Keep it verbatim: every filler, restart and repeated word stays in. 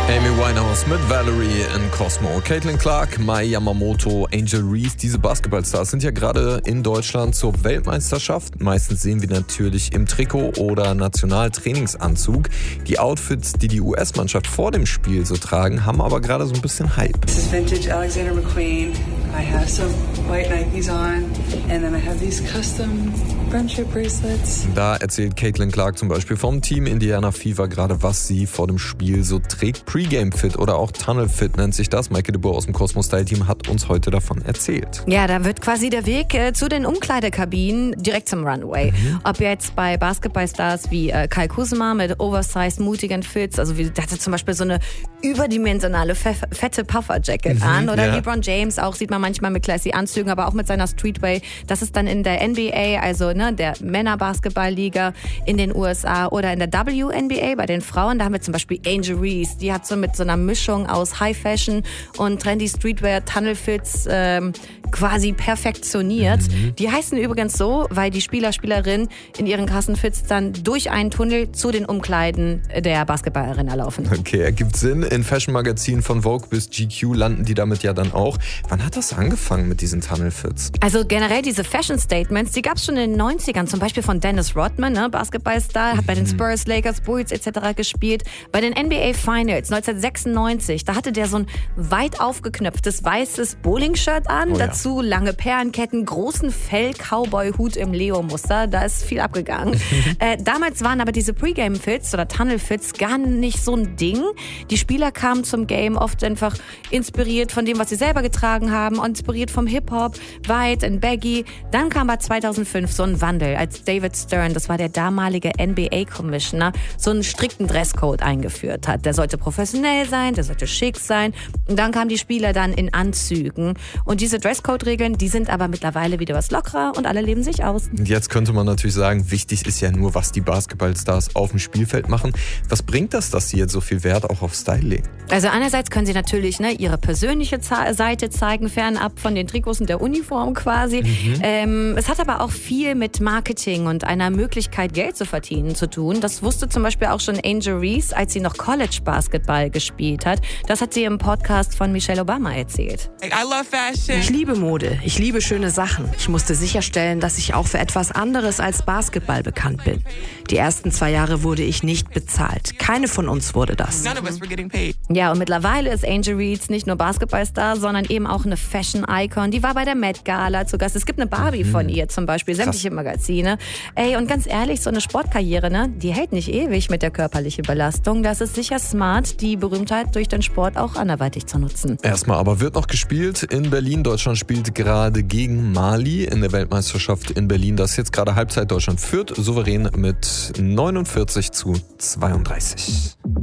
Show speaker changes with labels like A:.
A: Amy Winehouse mit Valerie in Cosmo. Caitlin Clark, Mai Yamamoto, Angel Reese, diese Basketballstars sind ja gerade in Deutschland zur Weltmeisterschaft. Meistens sehen wir natürlich im Trikot oder Nationaltrainingsanzug. Die Outfits, die die U S-Mannschaft vor dem Spiel so tragen, haben aber gerade so ein bisschen Hype.
B: This is vintage Alexander McQueen. I have some white Nikes on and then I have these custom friendship bracelets.
A: Da erzählt Caitlin Clark zum Beispiel vom Team Indiana Fever gerade, was sie vor dem Spiel so trägt. Pre-Game Fit oder auch Tunnel Fit nennt sich das. Maike de Boer aus dem Cosmo Style Team hat uns heute davon erzählt.
C: Ja, da wird quasi der Weg äh, zu den Umkleidekabinen direkt zum Runway. Mhm. Ob jetzt bei Basketballstars wie äh, Kyle Kuzma mit oversized, mutigen Fits, also wie, der hatte zum Beispiel so eine überdimensionale, fe- fette Puffer-Jacket mhm, an. Oder ja. LeBron James auch, sieht man manchmal mit classy Anzügen, aber auch mit seiner Streetwear. Das ist dann in der N B A, also ne, der Männerbasketballliga in den U S A oder in der W N B A bei den Frauen. Da haben wir zum Beispiel Angel Reese, die hat so mit so einer Mischung aus High Fashion und Trendy Streetwear, Tunnel Fits ähm, quasi perfektioniert. Mhm. Die heißen übrigens so, weil die Spieler, Spielerinnen in ihren krassen Fits dann durch einen Tunnel zu den Umkleiden der Basketballarena laufen.
A: Okay, ergibt Sinn. In Fashion-Magazinen von Vogue bis G Q landen die damit ja dann auch. Wann hat das angefangen mit diesen Tunnel Fits?
C: Also generell diese Fashion-Statements, die gab es schon in den neunzigern, zum Beispiel von Dennis Rodman, ne, Basketballstar, hat mhm. bei den Spurs, Lakers, Bulls et cetera gespielt. Bei den N B A Finals neunzehnhundertsechsundneunzig, da hatte der so ein weit aufgeknöpftes weißes Bowling-Shirt an, oh ja. dazu lange Perlenketten, großen Fell-Cowboy-Hut im Leo-Muster, da ist viel abgegangen. äh, damals waren aber diese Pre-Game-Fits oder Tunnel-Fits gar nicht so ein Ding. Die Spieler kamen zum Game oft einfach inspiriert von dem, was sie selber getragen haben, inspiriert vom Hip-Hop, weit und baggy. Dann kam bei zweitausendfünf so ein Wandel, als David Stern, das war der damalige N B A-Commissioner, so einen strikten Dresscode eingeführt hat. Der sollte professionell sein, der sollte schick sein. Und dann kamen die Spieler dann in Anzügen. Und diese Dresscode-Regeln, die sind aber mittlerweile wieder was lockerer und alle leben sich aus.
A: Und jetzt könnte man natürlich sagen, wichtig ist ja nur, was die Basketballstars auf dem Spielfeld machen. Was bringt das, dass sie jetzt so viel Wert auch auf Style legen?
C: Also einerseits können sie natürlich ne, ihre persönliche Za- Seite zeigen, fernab von den Trikots und der Uniform quasi. Mhm. Ähm, es hat aber auch viel mit Marketing und einer Möglichkeit, Geld zu verdienen zu tun. Das wusste zum Beispiel auch schon Angel Reese, als sie noch College-Basketball gespielt hat. Das hat sie im Podcast von Michelle Obama erzählt.
D: I love fashion.
E: Ich liebe Mode, ich liebe schöne Sachen. Ich musste sicherstellen, dass ich auch für etwas anderes als Basketball bekannt bin. Die ersten zwei Jahre wurde ich nicht bezahlt. Keine von uns wurde das.
D: None of us were getting paid.
C: Ja, und mittlerweile ist Angel Reese nicht nur Basketballstar, sondern eben auch eine Fashion-Icon. Die war bei der Met Gala zu Gast. Es gibt eine Barbie mhm. von ihr zum Beispiel, sämtliche Magazine. Ey, und ganz ehrlich, so eine Sportkarriere, ne, die hält nicht ewig mit der körperlichen Belastung. Das ist sicher smart, die Berühmtheit durch den Sport auch anderweitig zu nutzen.
A: Erstmal aber wird noch gespielt in Berlin. Deutschland spielt gerade gegen Mali in der Weltmeisterschaft in Berlin. Das ist jetzt gerade Halbzeit. Deutschland führt souverän mit neunundvierzig zu zweiunddreißig.